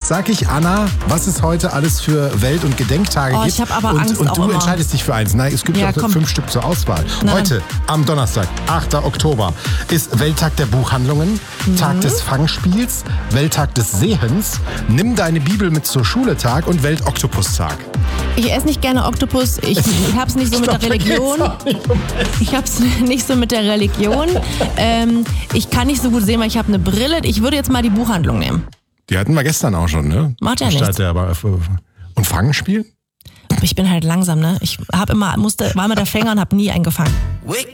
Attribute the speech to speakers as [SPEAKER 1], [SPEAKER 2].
[SPEAKER 1] sag ich Anna, was es heute alles für Welt- und Gedenktage gibt.
[SPEAKER 2] Ich habe aber Angst
[SPEAKER 1] und
[SPEAKER 2] auch
[SPEAKER 1] du
[SPEAKER 2] immer.
[SPEAKER 1] entscheidest dich für eins. Nein, es gibt
[SPEAKER 2] Ja,
[SPEAKER 1] auch
[SPEAKER 2] komm.
[SPEAKER 1] 5 Stück zur Auswahl.
[SPEAKER 2] Nein.
[SPEAKER 1] Heute, am Donnerstag, 8. Oktober, ist Welttag der Buchhandlungen, Tag des Fangspiels, Welttag des Sehens, Nimm deine Bibel mit zur Schule Tag und Weltoktopustag.
[SPEAKER 2] Ich esse nicht gerne Oktopus. Ich hab's nicht so mit der Religion. Ich hab's nicht so mit der Religion. Ich kann nicht so gut sehen, weil ich habe eine Brille. Ich würde jetzt mal die Buchhandlung nehmen.
[SPEAKER 1] Die hatten wir gestern auch schon, ne?
[SPEAKER 2] Macht ja nichts.
[SPEAKER 1] Und Fangenspiel?
[SPEAKER 2] Ich bin halt langsam, ne? Ich war immer der Fänger und habe nie einen gefangen.